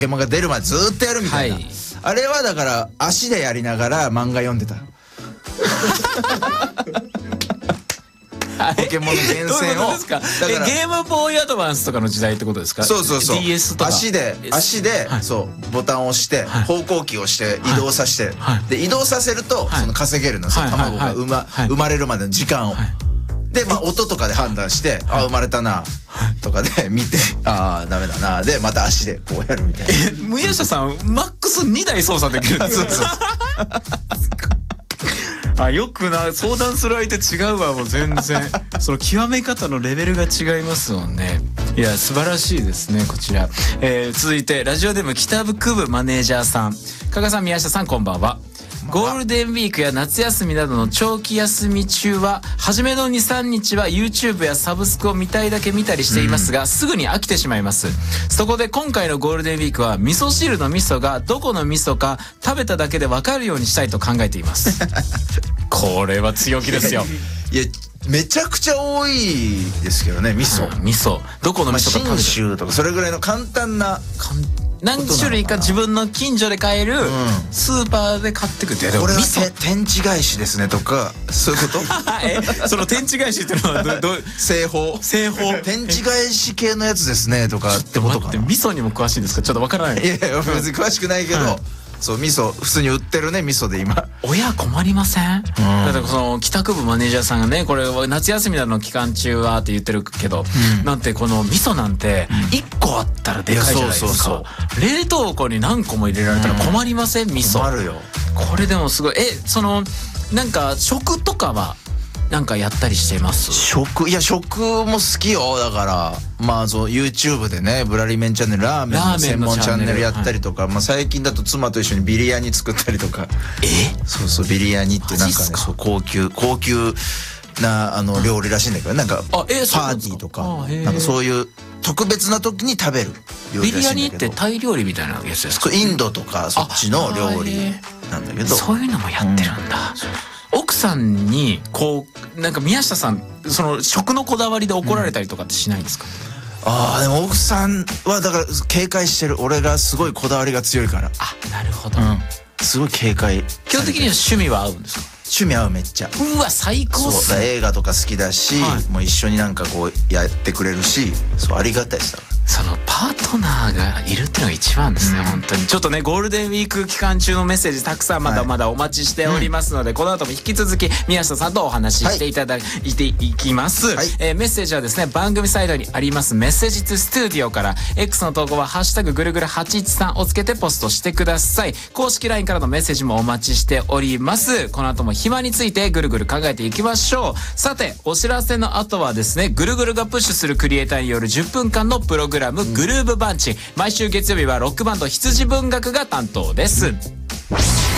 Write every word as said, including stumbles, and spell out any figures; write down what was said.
ケモンが出るまでずーっとやるみたいな、 はい、 あれはだから足でやりながら漫画読んでたポケモンの厳選を。 どういうことですか？えゲームボーイアドバンスとかの時代ってことですか？ そうそうそう。 ディーエス とか足で足で、はい、そうボタンを押して、はい、方向キーをして移動させて、はい、で移動させると、はい、その稼げるの、はい、その卵が生ま、はい、生まれるまでの時間を。はい、でまあ音とかで判断して、はい、あ生まれたなとかで見て、ああダメだなでまた足でこうやるみたいな。 え宮下さんマックスにだい操作できるんですよ。そうそうあよくな相談する相手違うわもう全然その極め方のレベルが違いますもんね。いや素晴らしいですねこちら、えー、続いてラジオネーム北部部マネージャーさん、加賀さん宮下さんこんばんは。ゴールデンウィークや夏休みなどの長期休み中は初めの にさんにちは YouTube やサブスクを見たいだけ見たりしていますが、うん、すぐに飽きてしまいます。そこで今回のゴールデンウィークは味噌汁の味噌がどこの味噌か食べただけで分かるようにしたいと考えていますこれは強気ですよ。 いやめちゃくちゃ多いですけどね味噌、 うん、味噌どこの味噌か食べた、まあ、 信州とかそれぐらいの簡単な何種類か自分の近所で買えるスーパーで買ってくって、 うん、これは天地返しですねとかそういうことえその天地返しっていうのはどど製法製法天地返し系のやつですねとかってことかな。 ちょっと待って味噌にも詳しいんですか？ちょっとわからない。 いやいや別に詳しくないけど、はい、そう味噌普通に売ってるね味噌で今親困りません？うん、だからその帰宅部マネージャーさんがねこれ夏休みなどの期間中はって言ってるけど、うん、なんてこの味噌なんていっこあったらでかいじゃないですか。そうそうそう冷凍庫に何個も入れられたら困りません？味噌困るよ。 これでもすごいえそのなんか食とかはなんかやったりしてます？ 食いや食も好きよ。だからまあそう YouTube でねブラリメンチャンネルラーメンの専門チャンネルやったりとか、はい、まあ最近だと妻と一緒にビリヤニ作ったりとか。 えそうそうビリヤニってなんかねそう高級高級なあの料理らしいんだけどなんかパーティーとかなんかそういう特別な時に食べる料理らしいんだけど。ビリヤニってタイ料理みたいなやつですか？ インドとかそっちの料理なんだけどそういうのもやってるんだ、うん、奥さんにこうなんか宮下さんその食のこだわりで怒られたりとかってしないんですか？ うん、ああでも奥さんはだから警戒してる。俺がすごいこだわりが強いから。 あなるほど、うん、 すごい警戒。 基本的には趣味は合うんですか？ 趣味合うめっちゃ。 うわ最高っすね。 そう映画とか好きだし、はい、もう一緒になんかこうやってくれるしそうありがたいです。 そのパートナーがいるっていうのが一番ですね、うん、本当に。ちょっとねゴールデンウィーク期間中のメッセージたくさんまだまだお待ちしておりますので、はい、この後も引き続き宮下さんとお話ししていただいていきます、はいえー、メッセージはですね番組サイドにありますメッセージツスタジオから X の投稿はハッシュタグぐるぐるはちいちさんをつけてポストしてください。公式 ライン からのメッセージもお待ちしております。この後も暇についてぐるぐる考えていきましょう。さてお知らせの後はですねぐるぐるがプッシュするクリエイターによるじゅっぷんかんのプログラム、うん、グルーブバンチ。毎週月曜日はロックバンド羊文学が担当です。